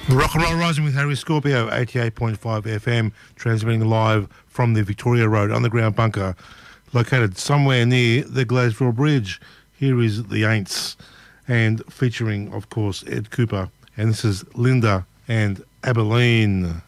Rock and Roll Rising with Harry Scorpio, 88.5 FM, transmitting live from the Victoria Road Underground Bunker, located somewhere near the Gladesville Bridge. Here is the Aints, and featuring, of course, Ed Cooper. And this is Linda and Abilene.